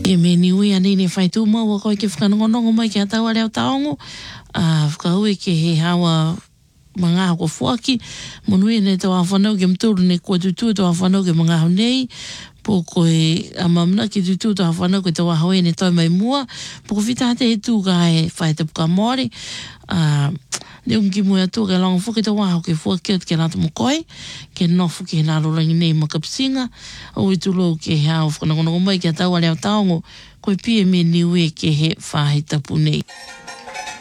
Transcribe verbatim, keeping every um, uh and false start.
E me niui a nene whai tū mau a koe ke whakanongonongo mai ki a tau a leo taongo. A whakaue ke he hawa mga hako fuaki. Monui ne tau a whanau ke mtoro ne kua tutu tau a whanau ke mga hau nei. Po koe a mamna ki tutu tau a whanau ke tau a haue ne tau mai mua. Po ko whita hate he tū ka he whai te puka mori. A ne unki mua tū ke longa fuki tau a hau ke fuaki o te ke rata mo koe. Ke nofu ke he nārorangi nei makapsinga. O i tulo ke he hau whakanongonongo mai ki a tau a leo taongo. Koe pia me niwe ke he whahi tapu nei.